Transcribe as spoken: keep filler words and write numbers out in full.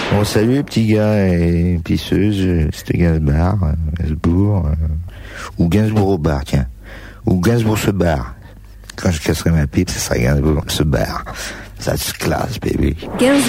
Bon, salut, petit gars et pisseuse, c'était Gainsbourg, euh, Gainsbourg, euh, ou Gainsbourg au bar, tiens. Ou Gainsbourg se barre. Quand je casserai ma pipe, ce sera Gainsbourg se barre. Ça se classe, baby.